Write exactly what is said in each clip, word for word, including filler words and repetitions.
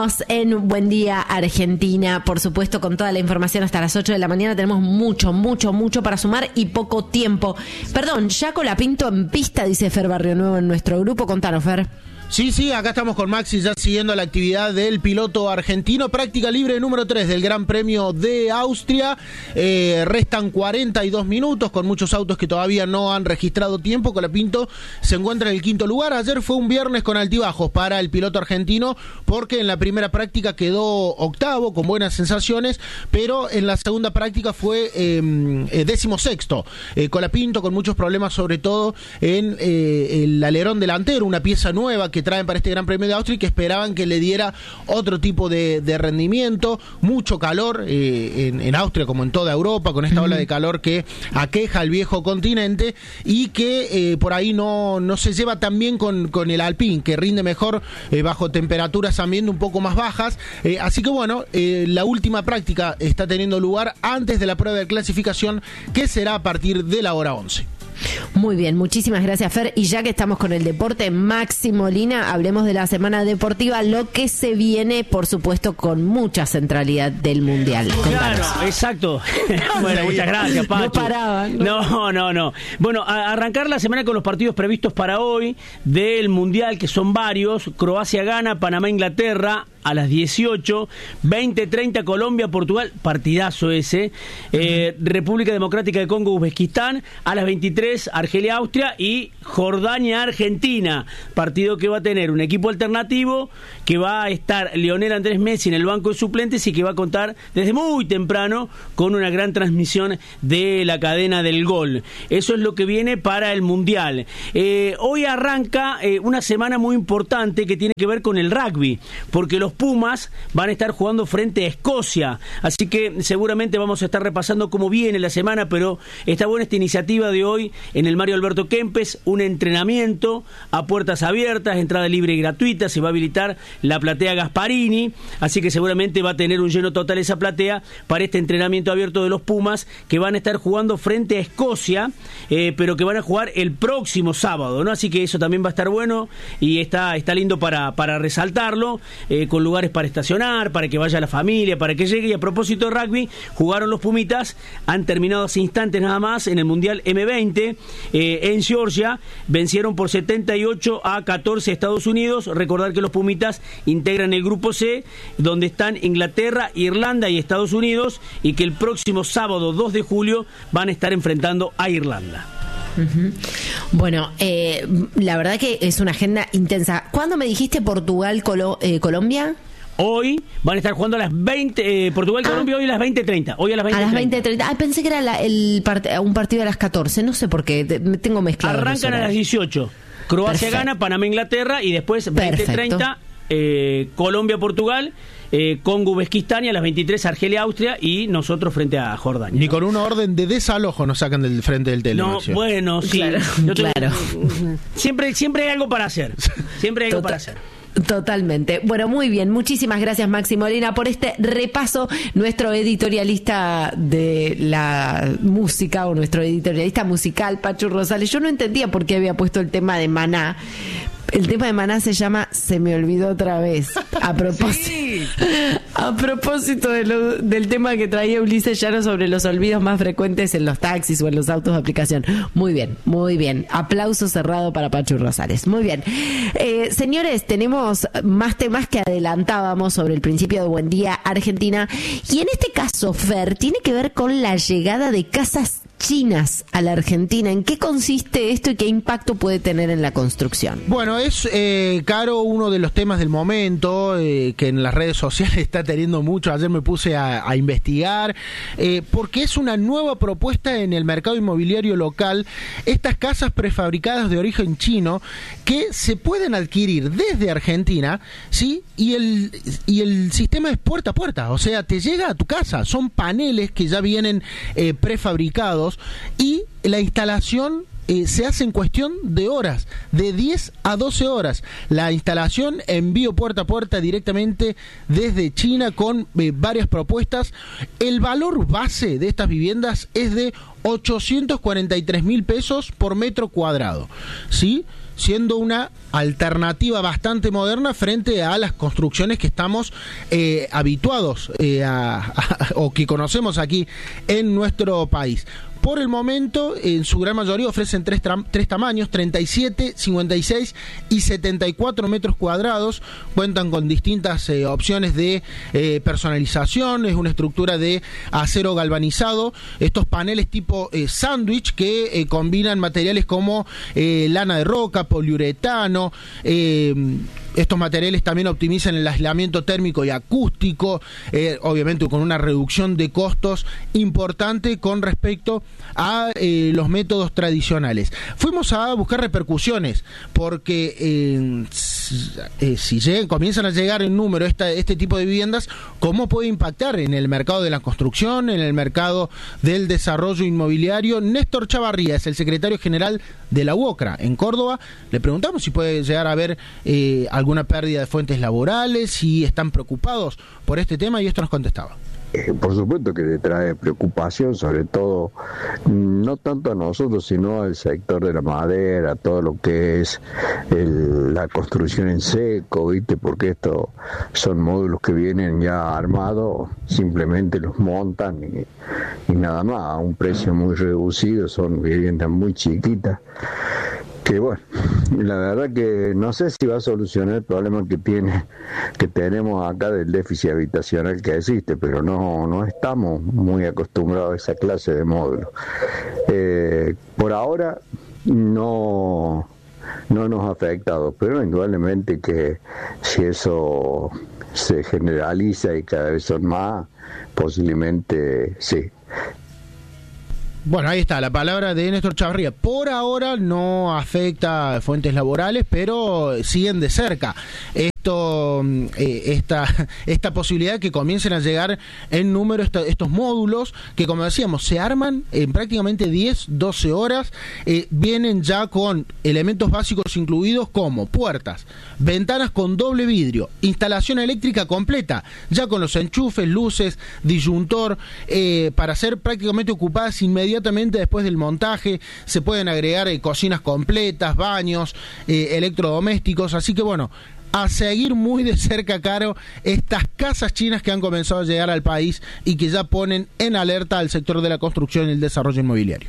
Seguimos en Buen Día Argentina, por supuesto, con toda la información hasta las ocho de la mañana. Tenemos mucho, mucho, mucho para sumar y poco tiempo. Perdón, ya Colapinto en pista, dice Fer Barrio Nuevo en nuestro grupo. Contanos, Fer. Sí, sí, acá estamos con Maxi ya siguiendo la actividad del piloto argentino. Práctica libre número tres del Gran Premio de Austria. Eh, restan cuarenta y dos minutos con muchos autos que todavía no han registrado tiempo. Colapinto se encuentra en el quinto lugar. Ayer fue un viernes con altibajos para el piloto argentino porque en la primera práctica quedó octavo con buenas sensaciones, pero en la segunda práctica fue eh, eh, décimo sexto. Eh, Colapinto con muchos problemas, sobre todo en eh, el alerón delantero, una pieza nueva que traen para este Gran Premio de Austria y que esperaban que le diera otro tipo de, de rendimiento. Mucho calor eh, en, en Austria, como en toda Europa, con esta ola de calor que aqueja al viejo continente y que eh, por ahí no, no se lleva tan bien con, con el Alpine, que rinde mejor eh, bajo temperaturas también un poco más bajas. Eh, así que bueno, eh, la última práctica está teniendo lugar antes de la prueba de clasificación, que será a partir de la hora once. Muy bien, muchísimas gracias, Fer. Y ya que estamos con el deporte, Maxi Molina, hablemos de la semana deportiva, lo que se viene, por supuesto, con mucha centralidad del Mundial. Claro, exacto. Bueno, muchas gracias, Pacho. No paraban. No, no, no. no. Bueno, a arrancar la semana con los partidos previstos para hoy del Mundial, que son varios. Croacia gana, Panamá, Inglaterra a las dieciocho, veinte treinta Colombia, Portugal, partidazo ese, eh, República Democrática de Congo, Uzbekistán, a las veintitrés Argelia, Austria y Jordania, Argentina, partido que va a tener un equipo alternativo, que va a estar Lionel Andrés Messi en el banco de suplentes y que va a contar desde muy temprano con una gran transmisión de la cadena del gol. Eso es lo que viene para el Mundial. Eh, hoy arranca eh, una semana muy importante que tiene que ver con el rugby, porque los Pumas van a estar jugando frente a Escocia, así que seguramente vamos a estar repasando cómo viene la semana, pero está buena esta iniciativa de hoy en el Mario Alberto Kempes, un entrenamiento a puertas abiertas, entrada libre y gratuita, se va a habilitar la platea Gasparini, así que seguramente va a tener un lleno total esa platea para este entrenamiento abierto de los Pumas, que van a estar jugando frente a Escocia, eh, pero que van a jugar el próximo sábado, ¿no? Así que eso también va a estar bueno y está, está lindo para, para resaltarlo, eh, con lugares para estacionar, para que vaya la familia, para que llegue. Y a propósito de rugby, jugaron los Pumitas, han terminado hace instantes nada más en el Mundial eme veinte eh, en Georgia, vencieron por setenta y ocho a catorce a Estados Unidos. Recordar que los Pumitas integran el grupo C, donde están Inglaterra, Irlanda y Estados Unidos, y que el próximo sábado dos de julio van a estar enfrentando a Irlanda. Uh-huh. Bueno, eh, la verdad que es una agenda intensa. ¿Cuándo me dijiste Portugal, Colo- eh, Colombia? Hoy van a estar jugando a las veinte, eh, Portugal, ah. Colombia, hoy a las veinte treinta. Hoy a las veinte treinta. A las veinte treinta. Ah, pensé que era la, el part- un partido a las catorce, no sé por qué, te, me tengo mezclado. Arrancan a las dieciocho. Croacia Perfecto. gana, Panamá, Inglaterra, y después veinte treinta, eh, Colombia, Portugal, eh, Congo, Uzbekistán, y a las veintitrés Argelia, Austria, y nosotros frente a Jordania. Ni con una orden de desalojo nos sacan del frente del tele. No, bueno, sí. Claro, Yo tengo, claro. Siempre, siempre hay algo para hacer. Siempre hay algo Total. para hacer. Totalmente. Bueno, muy bien. Muchísimas gracias, Maxi Molina, por este repaso. Nuestro editorialista de la música, o nuestro editorialista musical, Pachu Rosales. Yo no entendía por qué había puesto el tema de Maná. El tema de Maná se llama Se me olvidó otra vez. A propósito, sí. a propósito de lo, del tema que traía Ulises Llano sobre los olvidos más frecuentes en los taxis o en los autos de aplicación. Muy bien, muy bien. Aplauso cerrado para Pachu Rosales. Muy bien. Eh, señores, tenemos más temas que adelantábamos sobre el principio de Buen Día Argentina. Y en este caso, Fer, tiene que ver con la llegada de casas chinas a la Argentina. ¿En qué consiste esto y qué impacto puede tener en la construcción? Bueno, es, eh, Caro, uno de los temas del momento, eh, que en las redes sociales está teniendo mucho. Ayer me puse a, a investigar, eh, porque es una nueva propuesta en el mercado inmobiliario local. Estas casas prefabricadas de origen chino que se pueden adquirir desde Argentina, ¿sí? Y el, y el sistema es puerta a puerta, o sea, te llega a tu casa. Son paneles que ya vienen eh, prefabricados, y la instalación eh, se hace en cuestión de horas, de diez a doce horas. La instalación, envío puerta a puerta directamente desde China con eh, varias propuestas. El valor base de estas viviendas es de ochocientos cuarenta y tres mil pesos por metro cuadrado, ¿sí? siendo una alternativa bastante moderna frente a las construcciones que estamos eh, habituados eh, a, a, o que conocemos aquí en nuestro país. Por el momento, en su gran mayoría ofrecen tres, tres tamaños, treinta y siete, cincuenta y seis y setenta y cuatro metros cuadrados. Cuentan con distintas eh, opciones de eh, personalización. Es una estructura de acero galvanizado. Estos paneles tipo eh, sándwich que eh, combinan materiales como eh, lana de roca, poliuretano. Eh, estos materiales también optimizan el aislamiento térmico y acústico, eh, obviamente con una reducción de costos importante con respecto a eh, los métodos tradicionales. Fuimos a buscar repercusiones porque eh, eh, si llegan, comienzan a llegar en número esta, este tipo de viviendas, ¿cómo puede impactar en el mercado de la construcción, en el mercado del desarrollo inmobiliario? Néstor Chavarría es el secretario general de la UOCRA en Córdoba. Le preguntamos si puede llegar a haber eh, alguna pérdida de fuentes laborales, si están preocupados por este tema, y esto nos contestaba. Eh, por supuesto que le trae preocupación, sobre todo, no tanto a nosotros, sino al sector de la madera, todo lo que es el, la construcción en seco, ¿viste? Porque estos son módulos que vienen ya armados, simplemente los montan y, y nada más, a un precio muy reducido, son viviendas muy chiquitas. Que bueno, la verdad que no sé si va a solucionar el problema que tiene, que tenemos acá del déficit habitacional que existe, pero no, no estamos muy acostumbrados a esa clase de módulos. Eh, por ahora no, no nos ha afectado, pero indudablemente que si eso se generaliza y cada vez son más, posiblemente sí. Bueno, ahí está la palabra de Néstor Chavarría. Por ahora no afecta fuentes laborales, pero siguen de cerca esto, eh, esta, esta posibilidad de que comiencen a llegar en número esta, estos módulos que, como decíamos, se arman en prácticamente diez, doce horas. Eh, vienen ya con elementos básicos incluidos como puertas, ventanas con doble vidrio, instalación eléctrica completa, ya con los enchufes, luces, disyuntor, eh, para ser prácticamente ocupadas inmediatamente Inmediatamente después del montaje. Se pueden agregar eh, cocinas completas, baños, eh, electrodomésticos, así que bueno, a seguir muy de cerca, Caro, estas casas chinas que han comenzado a llegar al país y que ya ponen en alerta al sector de la construcción y el desarrollo inmobiliario.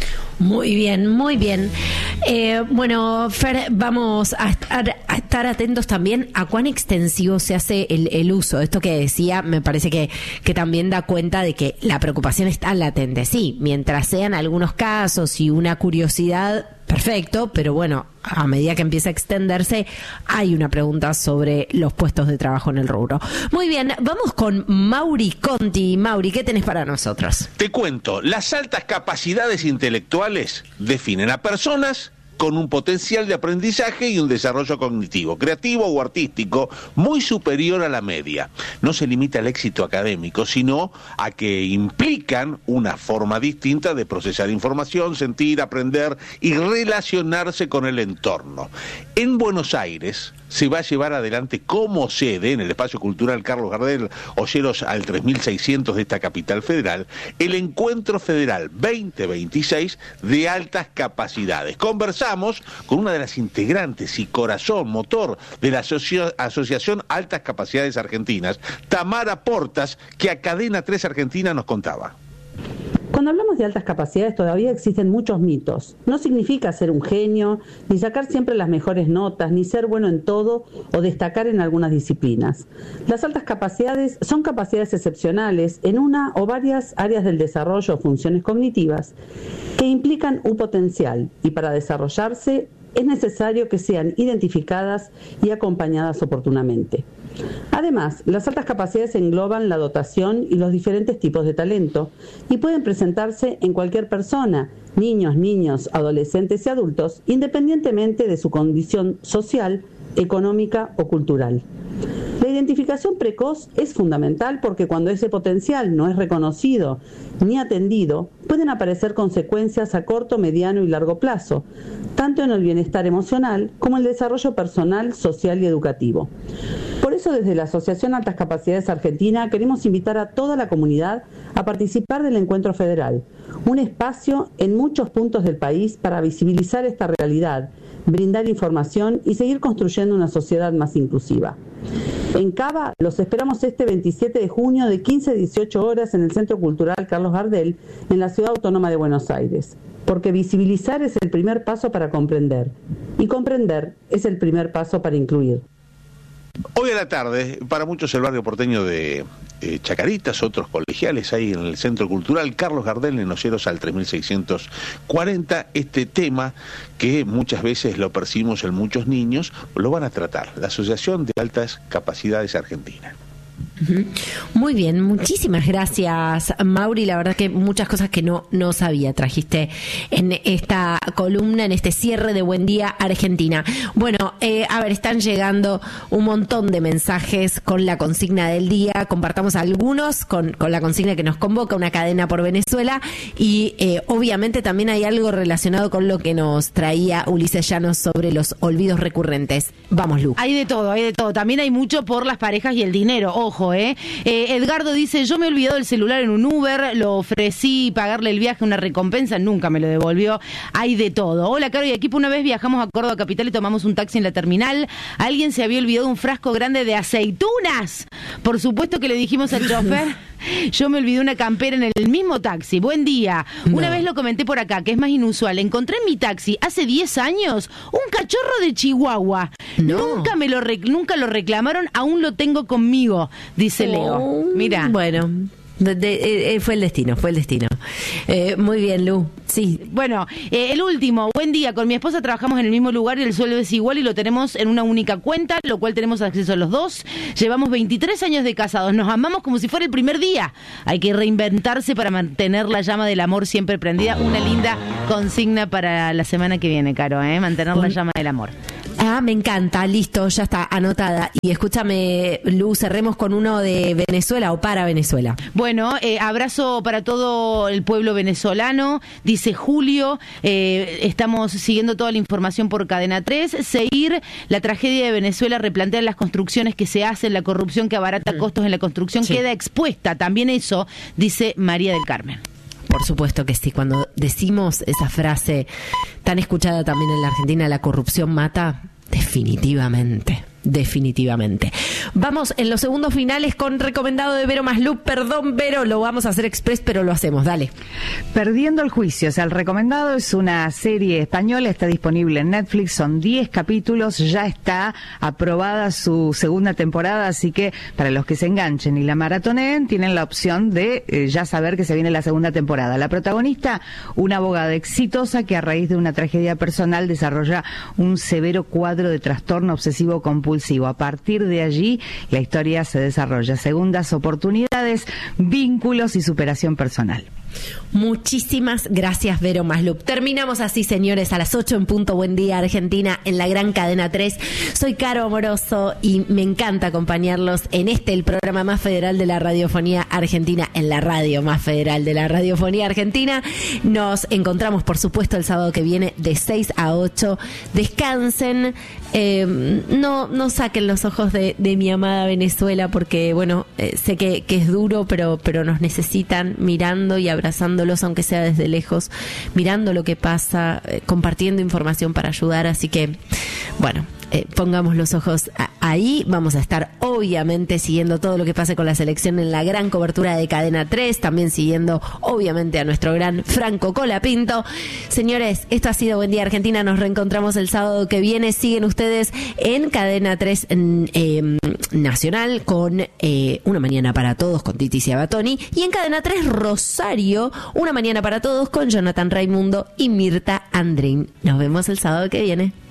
Muy bien, muy bien. Eh, bueno, Fer, vamos a estar, a estar atentos también a cuán extensivo se hace el, el uso. Esto que decía me parece que, que también da cuenta de que la preocupación está latente. Sí, mientras sean algunos casos y una curiosidad, perfecto, pero bueno, a medida que empieza a extenderse, hay una pregunta sobre los puestos de trabajo en el rubro. Muy bien, vamos con Mauri Conti. Mauri, ¿qué tenés para nosotros? Te cuento, las altas capacidades intelectuales definen a personas con un potencial de aprendizaje y un desarrollo cognitivo, creativo o artístico muy superior a la media. No se limita al éxito académico, sino a que implican una forma distinta de procesar información, sentir, aprender y relacionarse con el entorno. En Buenos Aires se va a llevar adelante como sede en el Espacio Cultural Carlos Gardel, Olleros al tres mil seiscientos de esta capital federal, el Encuentro Federal veinte veintiséis de altas capacidades. Conversamos con una de las integrantes y corazón, motor de la asocia- Asociación Altas Capacidades Argentinas, Tamara Portas, que a Cadena tres Argentina nos contaba. Cuando hablamos de altas capacidades todavía existen muchos mitos. No significa ser un genio, ni sacar siempre las mejores notas, ni ser bueno en todo o destacar en algunas disciplinas. Las altas capacidades son capacidades excepcionales en una o varias áreas del desarrollo o funciones cognitivas que implican un potencial y para desarrollarse es necesario que sean identificadas y acompañadas oportunamente. Además, las altas capacidades engloban la dotación y los diferentes tipos de talento y pueden presentarse en cualquier persona, niños, niños, adolescentes y adultos, independientemente de su condición social, económica o cultural. La identificación precoz es fundamental porque cuando ese potencial no es reconocido ni atendido, pueden aparecer consecuencias a corto, mediano y largo plazo, tanto en el bienestar emocional como en el desarrollo personal, social y educativo. Por eso, desde la Asociación Altas Capacidades Argentina queremos invitar a toda la comunidad a participar del Encuentro Federal, un espacio en muchos puntos del país para visibilizar esta realidad, brindar información y seguir construyendo una sociedad más inclusiva. En Cava los esperamos este veintisiete de junio de quince a dieciocho horas en el Centro Cultural Carlos Gardel, en la Ciudad Autónoma de Buenos Aires, porque visibilizar es el primer paso para comprender, y comprender es el primer paso para incluir. Hoy a la tarde, para muchos el barrio porteño de eh, Chacaritas, otros colegiales ahí en el Centro Cultural Carlos Gardel, en Noceros al tres mil seiscientos cuarenta, este tema que muchas veces lo percibimos en muchos niños, lo van a tratar, la Asociación de Altas Capacidades Argentina. Muy bien, muchísimas gracias, Mauri. La verdad que muchas cosas que no, no sabía trajiste en esta columna, en este cierre de Buen Día Argentina. Bueno, eh, a ver, están llegando un montón de mensajes con la consigna del día. Compartamos algunos con, con la consigna que nos convoca, una cadena por Venezuela. Y eh, obviamente también hay algo relacionado con lo que nos traía Ulises Llanos sobre los olvidos recurrentes. Vamos, Lu. Hay de todo, hay de todo. También hay mucho por las parejas y el dinero. Ojo, ¿eh? eh Edgardo dice, yo me he olvidado el celular en un Uber, lo ofrecí pagarle el viaje, una recompensa, nunca me lo devolvió. Hay de todo. Hola, Caro y equipo, una vez viajamos a Córdoba Capital y tomamos un taxi en la terminal. Alguien se había olvidado un frasco grande de aceitunas. Por supuesto que le dijimos al chofer. Yo me olvidé una campera en el mismo taxi. Buen día. No. Una vez lo comenté por acá, que es más inusual. Encontré en mi taxi hace diez años un cachorro de Chihuahua. No. Nunca me lo rec- nunca lo reclamaron, aún lo tengo conmigo, dice Leo. Oh, mira. Bueno. De, de, eh, fue el destino, fue el destino. Eh, muy bien, Lu. Sí. Bueno, eh, el último. Buen día. Con mi esposa trabajamos en el mismo lugar y el sueldo es igual y lo tenemos en una única cuenta, lo cual tenemos acceso a los dos. Llevamos veintitrés años de casados. Nos amamos como si fuera el primer día. Hay que reinventarse para mantener la llama del amor siempre prendida. Una linda consigna para la semana que viene, Caro, ¿eh? Mantener la llama del amor. Ah, me encanta, listo, ya está, anotada. Y escúchame, Lu, cerremos con uno de Venezuela o para Venezuela. Bueno, eh, abrazo para todo el pueblo venezolano, dice Julio, eh, estamos siguiendo toda la información por Cadena tres. Seguir la tragedia de Venezuela, replantear las construcciones que se hacen, la corrupción que abarata mm. costos en la construcción, sí. Queda expuesta, también eso, dice María del Carmen. Por supuesto que sí, cuando decimos esa frase tan escuchada también en la Argentina, la corrupción mata, definitivamente, definitivamente. Vamos en los segundos finales con recomendado de Vero Maslup. Perdón, Vero, lo vamos a hacer express, pero lo hacemos, dale. Perdiendo el juicio, o sea, el recomendado es una serie española, está disponible en Netflix, son diez capítulos, ya está aprobada su segunda temporada, así que para los que se enganchen y la maratoneen, tienen la opción de eh, ya saber que se viene la segunda temporada. La protagonista, una abogada exitosa que a raíz de una tragedia personal desarrolla un severo cuadro de trastorno obsesivo compulsivo. A partir de allí, la historia se desarrolla. Segundas oportunidades, vínculos y superación personal. Muchísimas gracias, Vero Maslup. Terminamos así, señores, a las ocho en punto. Buen Día Argentina en la gran Cadena tres. Soy Caro Amoroso y me encanta acompañarlos en este, el programa más federal de la radiofonía argentina, en la radio más federal de la radiofonía argentina. Nos encontramos, por supuesto, el sábado que viene de seis a ocho. Descansen, eh, no, no saquen los ojos de, de mi amada Venezuela, porque, bueno, eh, sé que, que es duro, pero, pero nos necesitan mirando y abrazándolos, aunque sea desde lejos, mirando lo que pasa, eh, compartiendo información para ayudar. Así que, bueno, eh, pongamos los ojos a, ahí. Vamos a estar, obviamente, siguiendo todo lo que pase con la selección en la gran cobertura de Cadena tres, también siguiendo, obviamente, a nuestro gran Franco Colapinto. Señores, esto ha sido Buen Día Argentina. Nos reencontramos el sábado que viene. Siguen ustedes en Cadena tres eh, Nacional con eh, Una Mañana para Todos con Titi Ciabatoni, y en Cadena tres Rosario, Una Mañana para Todos con Jonathan Raimundo y Mirta Andrín. Nos vemos el sábado que viene.